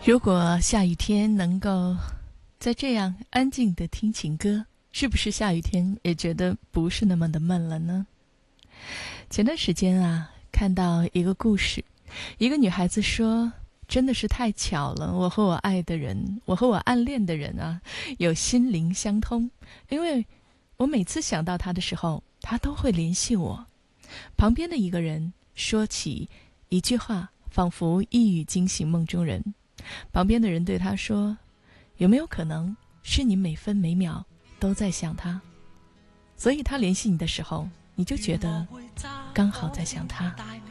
如果下雨天能够在这样安静的听情歌，是不是下雨天也觉得不是那么的闷了呢？前段时间啊，看到一个故事，一个女孩子说，真的是太巧了，我和我爱的人，我和我暗恋的人啊，有心灵相通，因为我每次想到他的时候，他都会联系我。旁边的一个人说起一句话，仿佛一语惊醒梦中人。旁边的人对他说，有没有可能是你每分每秒都在想他，所以他联系你的时候，你就觉得刚好在想他。